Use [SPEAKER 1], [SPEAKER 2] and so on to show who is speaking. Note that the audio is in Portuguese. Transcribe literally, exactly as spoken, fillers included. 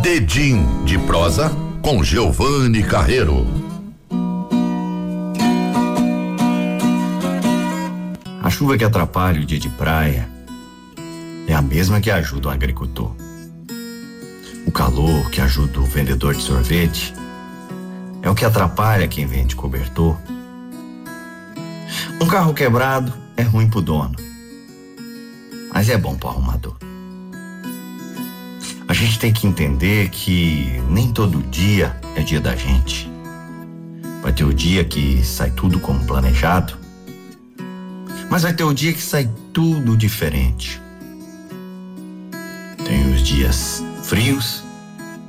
[SPEAKER 1] Dedim de prosa com Giovanni Carreiro.
[SPEAKER 2] A chuva que atrapalha o dia de praia é a mesma que ajuda o agricultor. O calor que ajuda o vendedor de sorvete é o que atrapalha quem vende cobertor. Um carro quebrado é ruim pro dono, mas é bom pro arrumador. A gente tem que entender que nem todo dia é dia da gente. Vai ter o dia que sai tudo como planejado, mas vai ter o dia que sai tudo diferente. Tem os dias frios